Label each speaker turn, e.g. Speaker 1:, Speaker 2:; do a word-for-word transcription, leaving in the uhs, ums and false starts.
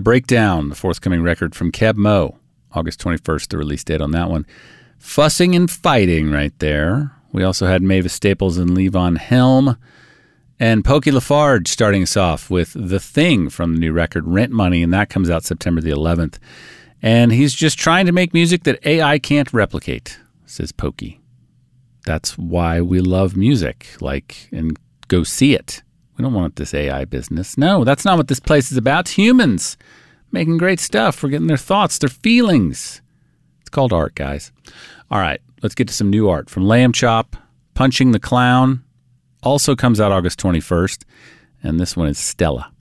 Speaker 1: Breakdown, the forthcoming record from Keb Mo. August twenty-first, the release date on that one. Fussing and Fighting right there. We also had Mavis Staples and Levon Helm. And Pokey Lafarge starting us off with The Thing from the new record, Rent Money, and that comes out September the eleventh. And he's just trying to make music that A I can't replicate, says Pokey. That's why we love music, like, and go see it. We don't want this A I business. No, that's not what this place is about. It's humans making great stuff. We're getting their thoughts, their feelings. It's called art, guys. All right, let's get to some new art. From Lamb Chop, Punching the Clown. Also comes out August twenty-first. And this one is Stella.